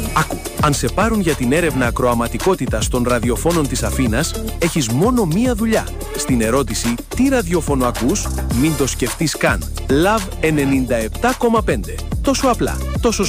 Άκου, αν σε πάρουν για την έρευνα ακροαματικότητας των ραδιοφώνων της Αθήνας, έχεις μόνο μία δουλειά. Στην ερώτηση «Τι ραδιόφωνο ακούς?» μην το σκεφτείς καν. Love 97,5. Τόσο απλά, τόσο